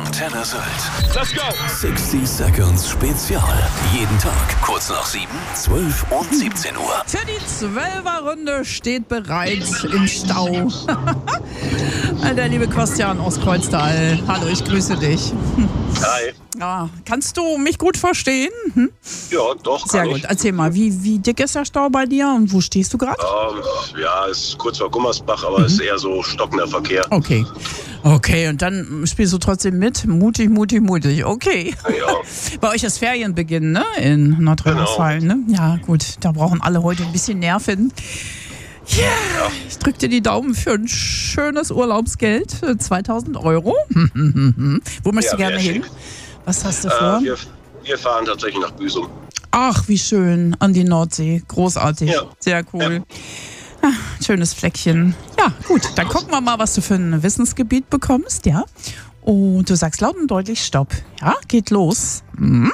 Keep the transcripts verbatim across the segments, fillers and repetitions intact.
Antenne Sylt. Let's go! sixty Seconds Spezial. Jeden Tag kurz nach sieben, zwölf und siebzehn Uhr. Für die Zwölferrunde steht bereit im Stau. Der liebe Kostjan aus Kreuztal. Hallo, ich grüße dich. Hi. Ja, kannst du mich gut verstehen? Hm? Ja, doch, Sehr kann gut. ich. Erzähl mal, wie, wie dick ist der Stau bei dir und wo stehst du gerade? Ähm, ja, ist kurz vor Gummersbach, aber ist eher so stockender Verkehr. Okay. Okay, und dann spielst du trotzdem mit? Mutig, mutig, mutig. Okay. Ja. Bei euch ist Ferienbeginn, ne? In Nordrhein-Westfalen, ne? Ja, gut. Da brauchen alle heute ein bisschen Nerven. Yeah. Ja, ich drück dir die Daumen für ein schönes Urlaubsgeld. zweitausend Euro. Wo möchtest Ja, du gerne wär hin? schick. Was hast du vor? Äh, wir, wir fahren tatsächlich nach Büsum. Ach, wie schön. An die Nordsee. Großartig. Ja. Sehr cool. Ah, schönes Fleckchen. Ja, gut. Dann gucken wir mal, was du für ein Wissensgebiet bekommst, ja? Und du sagst laut und deutlich Stopp. Ja, geht los. Mhm.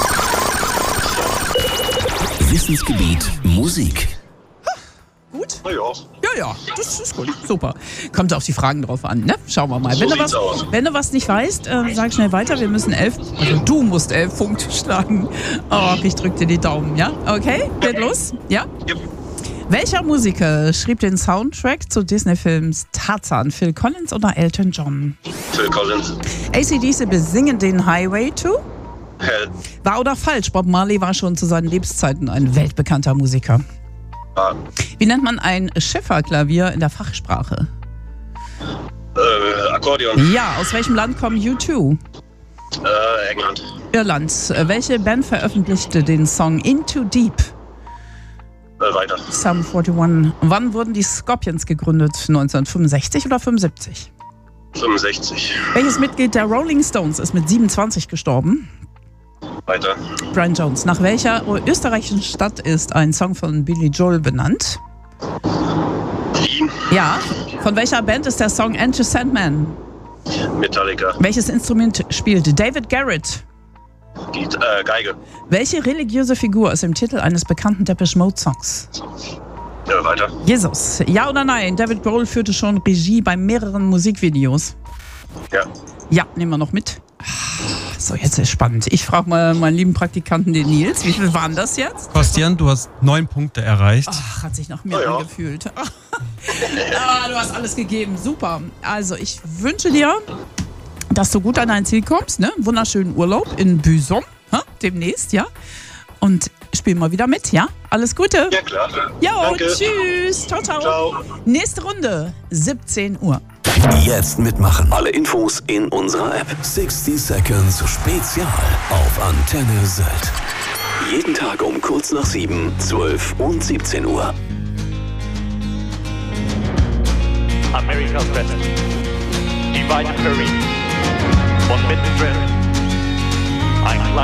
Wissensgebiet Musik. Gut? Na ja. Ja, ja, das ist gut. Super. Kommt auf die Fragen drauf an, ne? Schauen wir mal. So Wenn du, sieht's was, aus. wenn du was nicht weißt, äh, sag schnell weiter. Wir müssen elf, also du musst elf Punkte schlagen. Oh, ich drück dir die Daumen, ja? Okay, geht los? Ja? Yep. Welcher Musiker schrieb den Soundtrack zu Disney-Films Tarzan? Phil Collins oder Elton John? Phil Collins. A C D C besingen den Highway to? Hell. Wahr oder falsch? Bob Marley war schon zu seinen Lebenszeiten ein weltbekannter Musiker. Ah, Wie nennt man ein Schifferklavier in der Fachsprache? äh, Akkordeon. Ja, aus welchem Land kommen U zwei? Äh, England. Irland. Äh, Welche Band veröffentlichte den Song Into Deep? Äh, weiter. Sum einundvierzig. Wann wurden die Scorpions gegründet? neunzehnhundertfünfundsechzig oder fünfundsiebzig? fünfundsechzig. Welches Mitglied der Rolling Stones ist mit siebenundzwanzig gestorben? Weiter. Brian Jones. Nach welcher österreichischen Stadt ist ein Song von Billy Joel benannt? Wien. Ja. Von welcher Band ist der Song Enter Sandman? Metallica. Welches Instrument spielt David Garrett? Giet, äh, Geige. Welche religiöse Figur ist im Titel eines bekannten Depeche Mode Songs? Äh, weiter. Jesus. Ja oder nein? David Grohl führte schon Regie bei mehreren Musikvideos. Ja. Ja, nehmen wir noch mit. So, jetzt ist spannend. Ich frage mal meinen lieben Praktikanten, den Nils. Wie viel waren das jetzt? Bastian, du hast neun Punkte erreicht. Ach, hat sich noch mehr Oh ja. angefühlt. Ah, du hast alles gegeben. Super. Also, ich wünsche dir, dass du gut an dein Ziel kommst. Ne? Wunderschönen Urlaub in Büsum. Ha? Demnächst, ja? Und spiel mal wieder mit, ja? Alles Gute. Ja, klar. Jo, Danke. tschüss. Ciao, ciao. Ciao. Nächste Runde, siebzehn Uhr. Jetzt mitmachen. Alle Infos in unserer App. sixty Seconds Spezial auf Antenne Sylt. Jeden Tag um kurz nach sieben, zwölf und siebzehn Uhr. America's best. Divine Curry. Von mittendrin. Ein